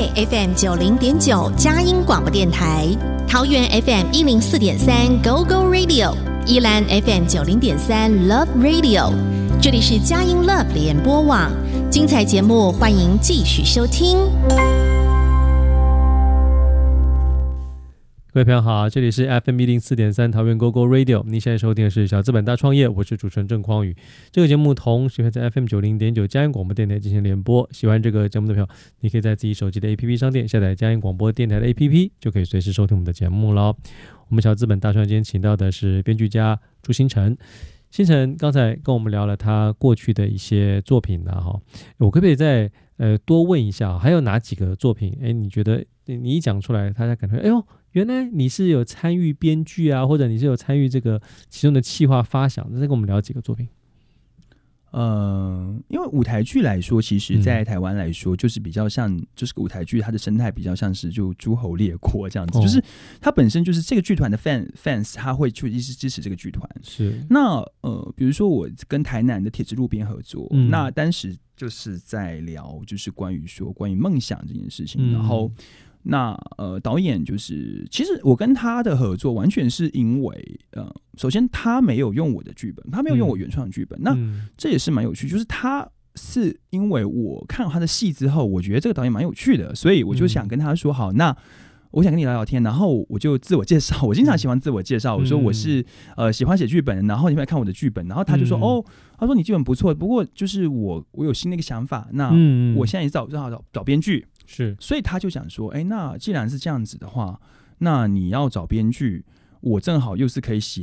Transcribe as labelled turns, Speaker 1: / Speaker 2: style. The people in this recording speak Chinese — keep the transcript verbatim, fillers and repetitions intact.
Speaker 1: F M 九零点九佳音广播电台，桃园 F M 一零四点三 Go Go Radio， 宜兰 F M 九零点三 Love Radio， 这里是佳音 Love 联播网，精彩节目欢迎继续收听。
Speaker 2: 各位朋友好，这里是 F M 一零四点三 桃园 Go Go Radio， 你现在收听的是小资本大创业，我是主持人郑匡宇。这个节目同时会在 F M 九零点九佳音广播电台进行联播。喜欢这个节目的朋友，你可以在自己手机的 A P P 商店下载佳音广播电台的 A P P， 就可以随时收听我们的节目了。我们小资本大创业今天请到的是编剧家朱新成。新成刚才跟我们聊了他过去的一些作品啊，我可不可以再呃多问一下，还有哪几个作品？哎，你觉得你一讲出来，大家感觉哎呦，原来你是有参与编剧啊，或者你是有参与这个其中的企划发想，再跟我们聊几个作品。
Speaker 3: 呃，因为舞台剧来说，其实在台湾来说，就是比较像，就是个舞台剧，它的生态比较像是就诸侯列国这样子，哦、就是它本身就是这个剧团的 fan fans， 他会去一直支持这个剧团。是那呃，比如说我跟台南的铁之路边合作，嗯、那当时就是在聊，就是关于说关于梦想这件事情，嗯、然后。那呃，导演就是，其实我跟他的合作完全是因为，呃，首先他没有用我的剧本，他没有用我原创的剧本，嗯、那这也是蛮有趣，就是他是因为我看了他的戏之后，我觉得这个导演蛮有趣的，所以我就想跟他说，好，那我想跟你聊聊天，然后我就自我介绍，我经常喜欢自我介绍，我说我是呃喜欢写剧本，然后你会来看我的剧本，然后他就说，嗯、哦，他说你剧本不错，不过就是我我有新的一个想法，那我现在也找找找找编剧。是，所以他就想说，哎，那既然是这样子的话，那你要找编剧，我正好又是可以写